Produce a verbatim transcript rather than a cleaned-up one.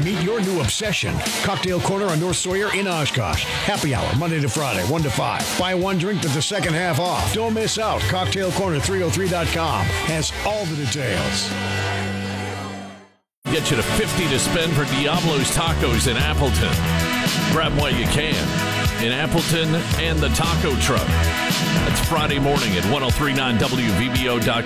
Meet your new obsession. Cocktail Corner on North Sawyer in Oshkosh. Happy hour, Monday to Friday, one to five. Buy one drink with the second half off. Don't miss out. cocktail corner three oh three dot com has all the details. Get you to fifty to spend for Diablo's Tacos in Appleton. Grab what you can in Appleton and the Taco Truck. That's Friday morning at ten thirty-nine W V B O dot com.